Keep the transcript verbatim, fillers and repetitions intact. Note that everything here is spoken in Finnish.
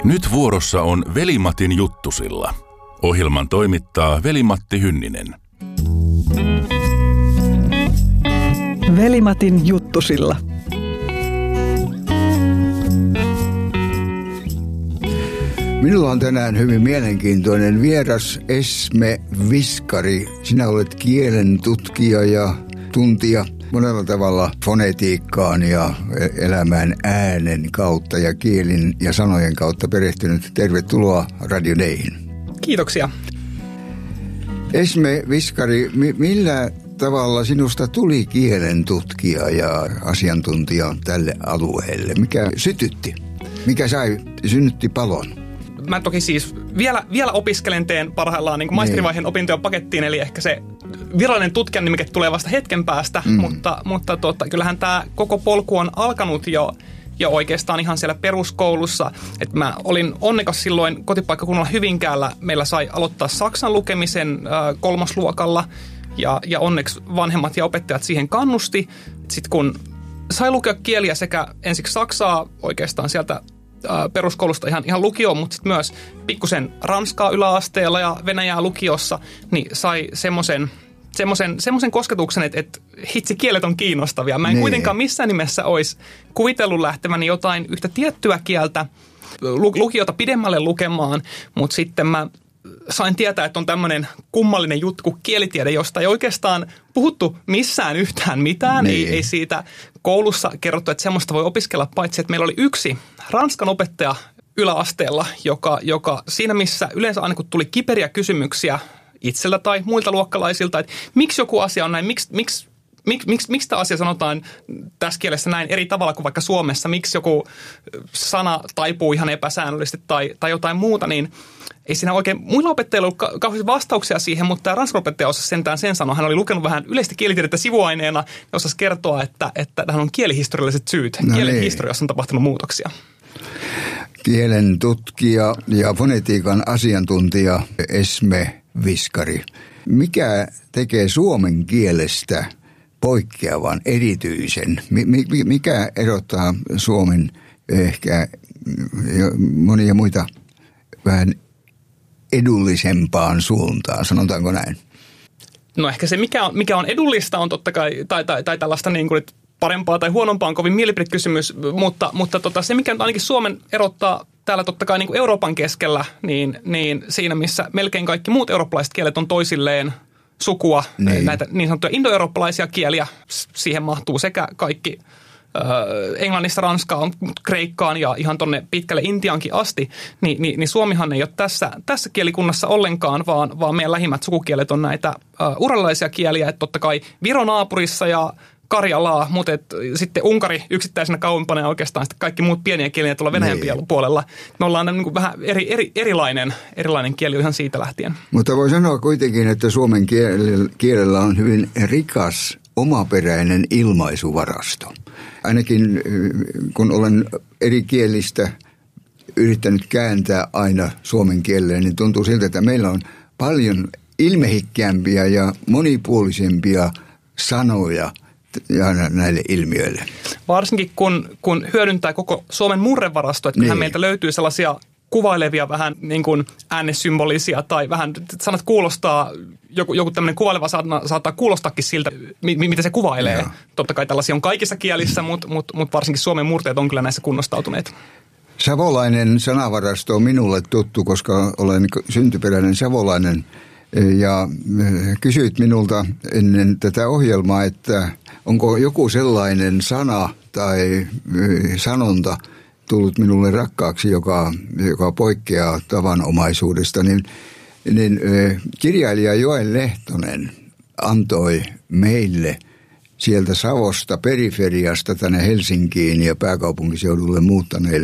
Nyt vuorossa on Veli-Matin juttusilla. Ohjelman toimittaa Veli-Matti Hynninen. Veli-Matin juttusilla. Minulla on tänään hyvin mielenkiintoinen vieras, Esme Viskari. Sinä olet kielen tutkija ja tuntija monella tavalla fonetiikkaan ja elämään äänen kautta ja kielin ja sanojen kautta perehtynyt. Tervetuloa Radio Dayhin. Kiitoksia. Esme Viskari, millä tavalla sinusta tuli kielen tutkija ja asiantuntija tälle alueelle? Mikä sytytti? Mikä sai, synnytti palon? Mä toki siis vielä, vielä opiskelen, teen parhaillaan niin kuin maisterivaiheen opintoja pakettiin, eli ehkä se virallinen tutkijan nimike tulee vasta hetken päästä, mm. mutta, mutta tota, kyllähän tämä koko polku on alkanut jo, jo oikeastaan ihan siellä peruskoulussa. Et mä olin onnekas silloin kotipaikkakunnalla Hyvinkäällä, meillä sai aloittaa saksan lukemisen äh, kolmosluokalla, ja, ja onneksi vanhemmat ja opettajat siihen kannusti. Sitten kun sai lukea kieliä sekä ensiksi saksaa oikeastaan sieltä peruskoulusta ihan, ihan lukioon, mutta sitten myös pikkusen ranskaa yläasteella ja venäjää lukiossa, niin sai semmoisen semmoisen semmoisen kosketuksen, että, että hitsi, kielet on kiinnostavia. Mä en niin. kuitenkaan missään nimessä olisi kuvitellut lähteväni jotain yhtä tiettyä kieltä lukiota pidemmälle lukemaan, mutta sitten mä sain tietää, että on tämmöinen kummallinen juttu kuin kielitiede, josta ei oikeastaan puhuttu missään yhtään mitään. Niin. Ei, ei siitä koulussa kerrottu, että semmoista voi opiskella, paitsi että meillä oli yksi ranskan opettaja yläasteella, joka, joka siinä missä yleensä aina kun tuli kiperiä kysymyksiä itseltä tai muilta luokkalaisilta, että miksi joku asia on näin, miksi, miksi Miksi, miksi, miksi tämä asia sanotaan tässä kielessä näin eri tavalla kuin vaikka Suomessa? Miksi joku sana taipuu ihan epäsäännöllisesti tai, tai jotain muuta, niin ei siinä oikein muilla opettajilla ollut kauheasti vastauksia siihen, mutta tämä ranskan opettaja osasi sentään sen sanoa. Hän oli lukenut vähän yleistä kielitiedettä sivuaineena ja osasi kertoa, että, että tähän on kielihistorialliset syyt. No kielen niin. Historiassa on tapahtunut muutoksia. Kielen tutkija ja fonetiikan asiantuntija Esme Viskari. Mikä tekee suomen kielestä poikkeavan, erityisen? Mikä erottaa Suomen ehkä monia muita vähän edullisempaan suuntaan, sanotaanko näin? No ehkä se, mikä on, mikä on edullista, on totta kai, tai, tai, tai tällaista niin kuin parempaa tai huonompaa on kovin mielipidekysymys, mutta, mutta tota, se, mikä ainakin Suomen erottaa täällä totta kai niin kuin Euroopan keskellä, niin, niin siinä, missä melkein kaikki muut eurooppalaiset kielet on toisilleen sukua, niin. näitä niin sanottuja indoeurooppalaisia kieliä, siihen mahtuu sekä kaikki ö, englannista, ranskaan, kreikkaan ja ihan tonne pitkälle Intiankin asti, niin, niin, niin Suomihan ei ole tässä, tässä kielikunnassa ollenkaan, vaan, vaan meidän lähimmät sukukielet on näitä ö, uralilaisia kieliä, että totta kai Viro naapurissa ja Karjalaa, mutta et, sitten Unkari yksittäisenä kauempana ja oikeastaan sitten kaikki muut pieniä kieliä tuolla Venäjän niin. puolella. Me ollaan niin kuin vähän eri, eri, erilainen, erilainen kieli ihan siitä lähtien. Mutta voi sanoa kuitenkin, että suomen kielellä on hyvin rikas omaperäinen ilmaisuvarasto. Ainakin kun olen eri kielistä yrittänyt kääntää aina suomen kieleen, niin tuntuu siltä, että meillä on paljon ilmehikkäämpiä ja monipuolisempia sanoja ja näille ilmiöille. Varsinkin kun, kun hyödyntää koko Suomen murrevarasto, että kyllähän niin. meiltä löytyy sellaisia kuvailevia vähän niin kuin äänesymbolisia tai vähän sanat kuulostaa, joku, joku tämmöinen kuvaileva saattaa, saattaa kuulostaakin siltä, mi, mitä se kuvailee. Ja. Totta kai tällaisia on kaikissa kielissä, mutta mut, mut varsinkin Suomen murteet on kyllä näissä kunnostautuneet. Savolainen sanavarasto on minulle tuttu, koska olen syntyperäinen savolainen. Ja kysyit minulta ennen tätä ohjelmaa, että onko joku sellainen sana tai sanonta tullut minulle rakkaaksi, joka, joka poikkeaa tavanomaisuudesta, niin, niin kirjailija Joel Lehtonen antoi meille sieltä Savosta periferiasta tänne Helsinkiin ja pääkaupunkiseudulle muuttaneille